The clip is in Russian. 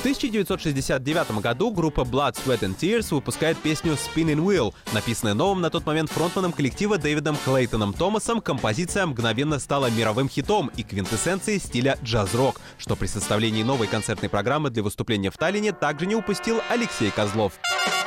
1969 году группа Blood, Sweat and Tears выпускает песню «Spinning Wheel». Написанная новым на тот момент фронтманом коллектива Дэвидом Клейтоном Томасом, композиция мгновенно стала мировым хитом и квинтэссенцией стиля джаз-рок, что при составлении новой концертной программы для выступления в Таллине также не упустил Алексей Козлов.